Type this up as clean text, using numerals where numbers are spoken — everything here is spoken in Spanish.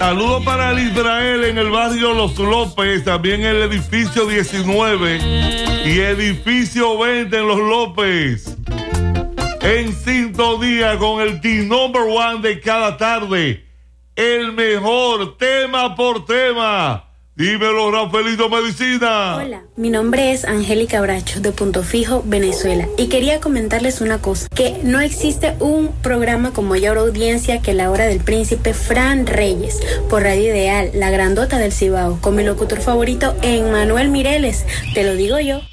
Saludos para el Israel en el barrio Los López, también en el edificio 19 y edificio 20 en Los López. En sintonía con el Team Number One de cada tarde, el mejor tema por tema. Dímelo, Rafaelito Medicina. Hola, mi nombre es Angélica Bracho, de Punto Fijo, Venezuela. Y quería comentarles una cosa, que no existe un programa con mayor audiencia que La Hora del Príncipe Fran Reyes, por Radio Ideal, la grandota del Cibao, con mi locutor favorito, Emmanuel Mireles. Te lo digo yo.